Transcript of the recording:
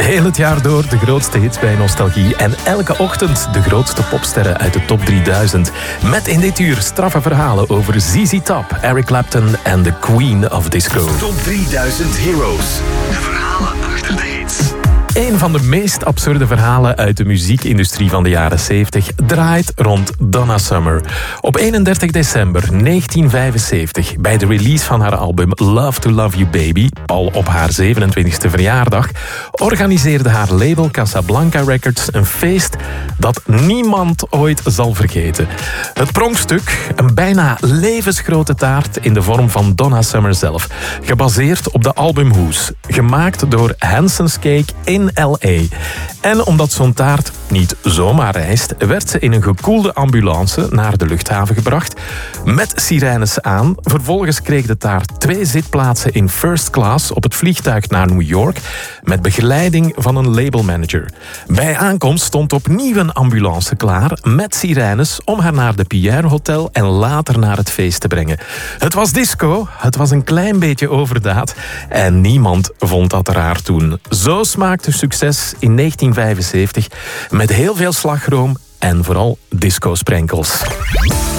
Heel het jaar door de grootste hits bij Nostalgie. En elke ochtend de grootste popsterren uit de top 3000. Met in dit uur straffe verhalen over ZZ Top, Eric Clapton en The Queen of Disco. Top 3000 Heroes. De verhalen achter de hits. Een van de meest absurde verhalen uit de muziekindustrie van de jaren 70 draait rond Donna Summer. Op 31 december 1975, bij de release van haar album Love to Love You Baby, al op haar 27e verjaardag, organiseerde haar label Casablanca Records een feest dat niemand ooit zal vergeten. Het pronkstuk, een bijna levensgrote taart in de vorm van Donna Summer zelf, gebaseerd op de albumhoes, gemaakt door Hanson's Cake in L.A. En omdat zo'n taart niet zomaar reist, werd ze in een gekoelde ambulance naar de luchthaven gebracht, met sirenes aan. Vervolgens kreeg de taart 2 zitplaatsen in first class op het vliegtuig naar New York, met begeleiding van een labelmanager. Bij aankomst stond opnieuw een ambulance klaar, met sirenes, om haar naar de Pierre Hotel en later naar het feest te brengen. Het was disco, het was een klein beetje overdaad en niemand vond dat raar toen. Zo smaakte succes in 1975 met heel veel slagroom en vooral disco-sprenkels.